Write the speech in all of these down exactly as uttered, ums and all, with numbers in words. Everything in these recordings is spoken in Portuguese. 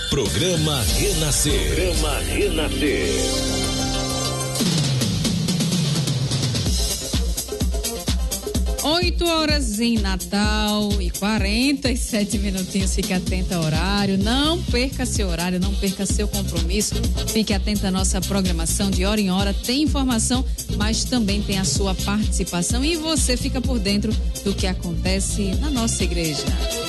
Programa Renascer. Programa Renascer. Oito horas em Natal e quarenta e sete minutinhos. Fique atento ao horário. Não perca seu horário, não perca seu compromisso. Fique atento à nossa programação de hora em hora. Tem informação, mas também tem a sua participação e você fica por dentro do que acontece na nossa igreja.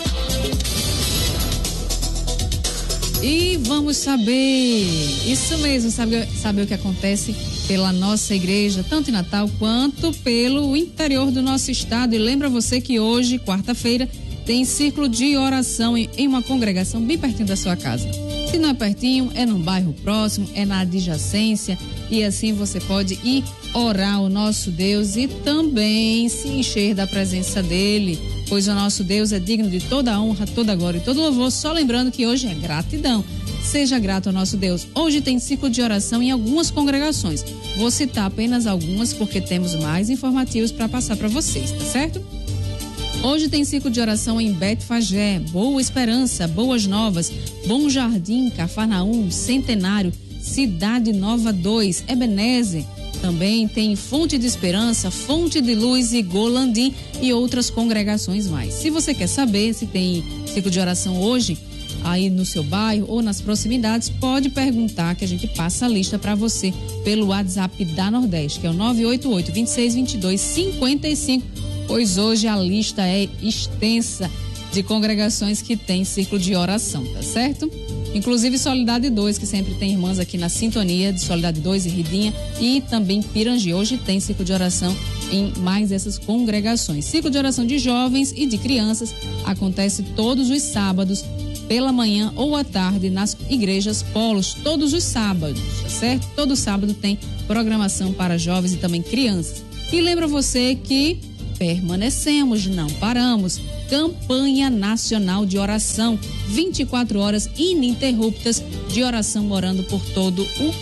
E vamos saber, isso mesmo, saber, saber o que acontece pela nossa igreja, tanto em Natal quanto pelo interior do nosso estado. E lembra você que hoje, quarta-feira, tem círculo de oração em, em uma congregação bem pertinho da sua casa. Se não é pertinho, é num bairro próximo, é na adjacência, e assim você pode ir orar ao nosso Deus e também se encher da presença dele, pois o nosso Deus é digno de toda a honra, toda a glória e todo louvor. Só lembrando que hoje é gratidão. Seja grato ao nosso Deus. Hoje tem ciclo de oração em algumas congregações. Vou citar apenas algumas porque temos mais informativos para passar para vocês, tá certo? Hoje tem ciclo de oração em Betfagé, Boa Esperança, Boas Novas, Bom Jardim, Cafarnaum, Centenário, Cidade Nova dois, Ebenezer. Também tem Fonte de Esperança, Fonte de Luz e Golandim e outras congregações mais. Se você quer saber se tem ciclo de oração hoje, aí no seu bairro ou nas proximidades, pode perguntar que a gente passa a lista para você pelo WhatsApp da Nordeste, que é o nove oito oito, dois seis dois dois, cinco cinco, pois hoje a lista é extensa de congregações que tem ciclo de oração, tá certo? Inclusive Solidade dois, que sempre tem irmãs aqui na sintonia de Solidade dois e Ridinha, e também Pirangi. Hoje tem ciclo de oração em mais essas congregações. Ciclo de oração de jovens e de crianças acontece todos os sábados, pela manhã ou à tarde, nas igrejas polos, todos os sábados, tá certo? Todo sábado tem programação para jovens e também crianças. E lembra você que permanecemos, não paramos. Campanha Nacional de Oração, vinte e quatro horas ininterruptas de oração, orando por todo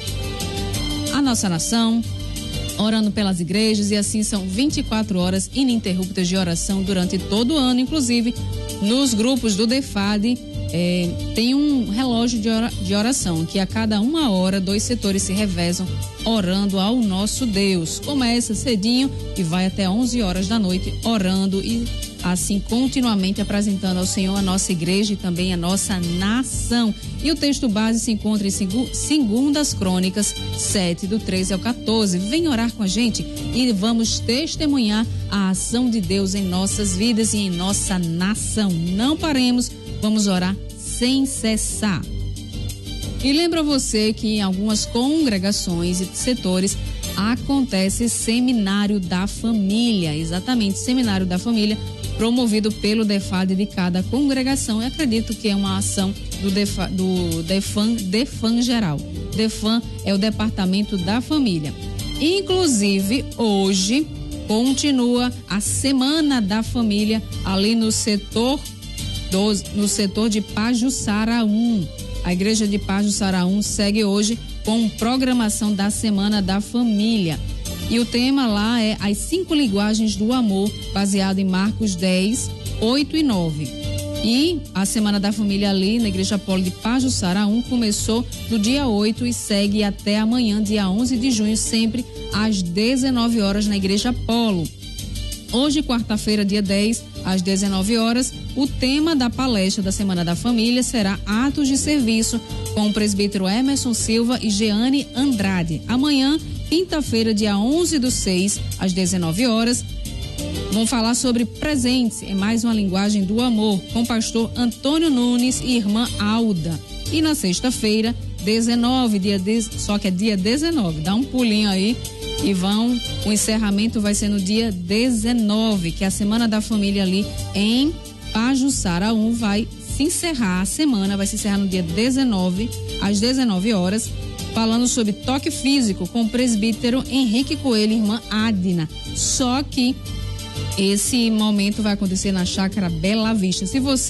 o a nossa nação, orando pelas igrejas, e assim são vinte e quatro horas ininterruptas de oração durante todo o ano. Inclusive nos grupos do DEFAD é, tem um relógio de, ora, de oração, que a cada uma hora dois setores se revezam orando ao nosso Deus. Começa cedinho e vai até onze horas da noite orando e assim continuamente apresentando ao Senhor a nossa igreja e também a nossa nação. E o texto base se encontra em Segundas Crônicas sete, do treze ao quatorze. Vem orar com a gente e vamos testemunhar a ação de Deus em nossas vidas e em nossa nação. Não paremos, vamos orar sem cessar. E lembra você que em algumas congregações e setores acontece Seminário da Família, exatamente, Seminário da Família, promovido pelo DEFAD de cada congregação. Eu acredito que é uma ação do, Defa, do DEFAN, DEFAN geral. DEFAN é o Departamento da Família. Inclusive, hoje continua a Semana da Família ali no setor, dos, no setor de Pajuçaraú. A Igreja de Pajuçaraú segue hoje com programação da Semana da Família. E o tema lá é as cinco linguagens do amor, baseado em Marcos dez, oito e nove. E a Semana da Família ali na Igreja Polo de Pajuçaraú começou no dia oito e segue até amanhã, dia onze de junho, sempre às dezenove horas na Igreja Polo. Hoje, quarta-feira, dia dez, às dezenove horas, o tema da palestra da Semana da Família será Atos de Serviço, com o presbítero Emerson Silva e Jeane Andrade. Amanhã, quinta-feira, dia onze do seis, às dezenove horas, vão falar sobre presentes, é mais uma linguagem do amor, com o pastor Antônio Nunes e irmã Alda. E na sexta-feira, dezenove, dia de, só que é dia dezenove, dá um pulinho aí e vão, o encerramento vai ser no dia dezenove, que é a Semana da Família ali em Pajuçaraú vai se encerrar, a semana vai se encerrar no dia dezenove, às dezenove horas, falando sobre toque físico com o presbítero Henrique Coelho e irmã Adna. Só que esse momento vai acontecer na Chácara Bela Vista. Se você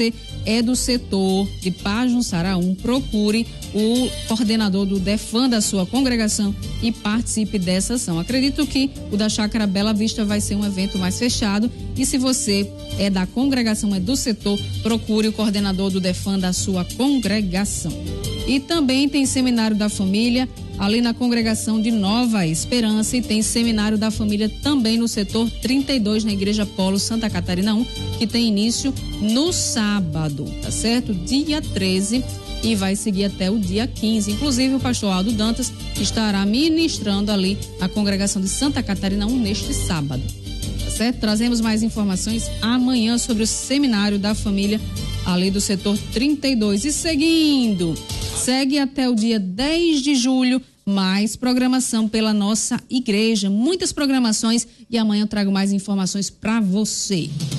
é do setor de Pajuçara um, procure o coordenador do Defan da sua congregação e participe dessa ação. Acredito que o da Chácara Bela Vista vai ser um evento mais fechado, e se você é da congregação, é do setor, procure o coordenador do Defan da sua congregação. E também tem seminário da família ali na congregação de Nova Esperança, e tem seminário da família também no setor trinta e dois, na Igreja Polo Santa Catarina um, que tem início no sábado, tá certo? Dia treze, e vai seguir até o dia quinze. Inclusive o pastor Aldo Dantas estará ministrando ali na congregação de Santa Catarina um neste sábado, tá certo? Trazemos mais informações amanhã sobre o seminário da família ali do setor trinta e dois. E seguindo, segue até o dia dez de julho, mais programação pela nossa igreja, muitas programações, e amanhã eu trago mais informações para você.